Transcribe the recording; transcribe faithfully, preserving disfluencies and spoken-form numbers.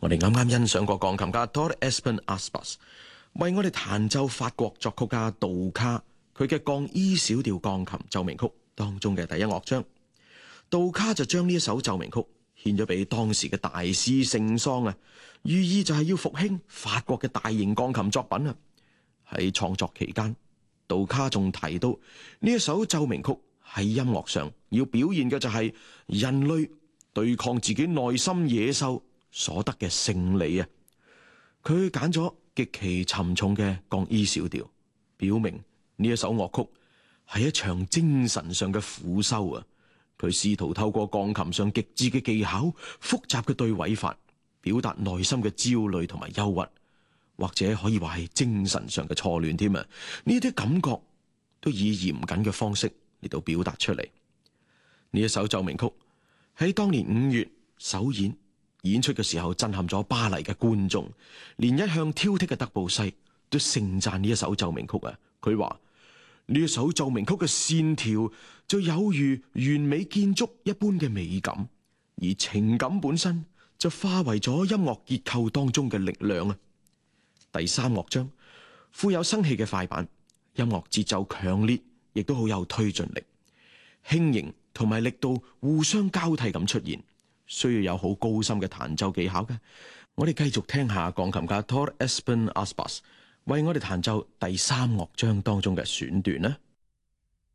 我哋啱啱欣賞過鋼琴家 Todd Espen Aspas 為我哋彈奏法國作曲家杜卡佢嘅降 E 小調鋼琴奏鳴曲當中嘅第一樂章。杜卡就將呢一首奏鳴曲獻咗俾當時嘅大師聖桑啊，寓意就係要復興法國嘅大型鋼琴作品啊。喺創作期間，杜卡仲提到呢一首奏鳴曲喺音樂上要表現嘅就係人類對抗自己內心野獸所得嘅勝利啊！佢揀咗極其沉重嘅降 E 小調，表明呢一首樂曲係一場精神上嘅苦修啊！佢試圖透過鋼琴上極致嘅技巧、複雜嘅對位法，表達內心嘅焦慮同埋憂鬱，或者可以話係精神上嘅錯亂添啊！呢啲感覺都以嚴謹嘅方式嚟到表達出嚟。呢一首奏鳴曲喺當年五月首演。演出嘅時候震撼咗巴黎嘅觀眾，連一向挑剔嘅德布西都盛讚呢一首奏鳴曲啊！佢話呢一首奏鳴曲嘅線條就有如完美建築一般嘅美感，而情感本身就化為咗音樂結構當中嘅力量啊！第三樂章富有生氣嘅快板，音樂節奏強烈，亦都好有推進力，輕盈同埋力度互相交替咁出現。需要有好高深嘅彈奏技巧嘅，我哋繼續聽下鋼琴家 Todd Espen Aspas 為我哋彈奏第三樂章當中嘅選段啦。